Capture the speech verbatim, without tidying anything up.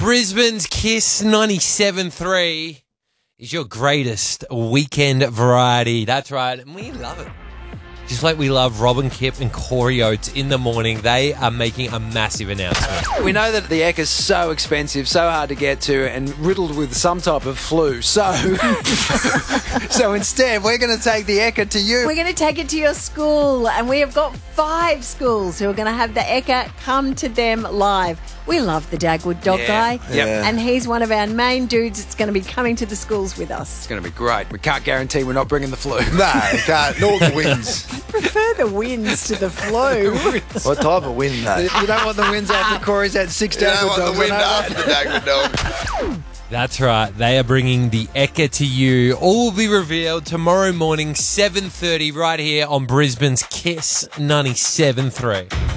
Brisbane's Kiss ninety-seven three is your greatest weekend variety. That's right, and we love it. Just like we love Robin Kipp and Corey Oates in the morning, they are making a massive announcement. We know that the Ekka's so expensive, so hard to get to, and riddled with some type of flu. So, so instead, we're going to take the Ekka to you. We're going to take it to your school, and we have got five schools who are going to have the Ekka come to them live. We love the Dagwood dog Yeah. guy, Yep. and he's one of our main dudes that's going to be coming to the schools with us. It's going to be great. We can't guarantee we're not bringing the flu. No, you can't. Nor the winds. Prefer the winds to the flu. What type of wind, though? You don't want the winds after Corey's had six You don't Dagwood want dogs. the wind I know after that. the Dagwood dog. That's right, they are bringing the Ekka to you. All will be revealed tomorrow morning, seven thirty, right here on Brisbane's Kiss ninety-seven three.